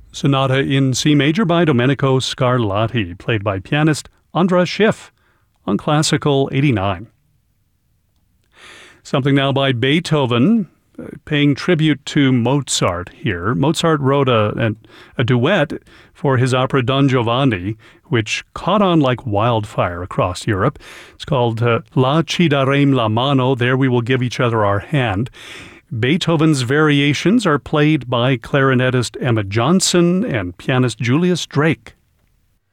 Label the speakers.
Speaker 1: Sonata in C major by Domenico Scarlatti, played by pianist Andras Schiff on Classical 89. Something now by Beethoven, paying tribute to Mozart here. Mozart wrote a duet for his opera Don Giovanni, which caught on like wildfire across Europe. It's called La ci darem la mano, There We Will Give Each Other Our Hand. Beethoven's variations are played by clarinetist Emma Johnson and pianist Julius Drake.